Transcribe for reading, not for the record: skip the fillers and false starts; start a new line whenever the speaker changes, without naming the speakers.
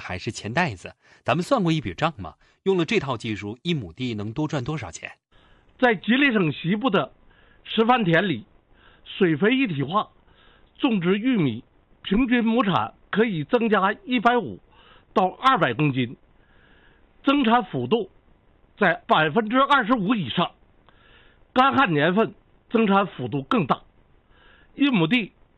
还是钱袋子？咱们算过一笔账吗？用了这套技术，1亩地能多赚多少钱？
在吉林省西部的石番田里，水肥一体化种植玉米，平均亩产可以增加150到200公斤，增产幅度在25%以上。干旱年份增产幅度更大，1亩地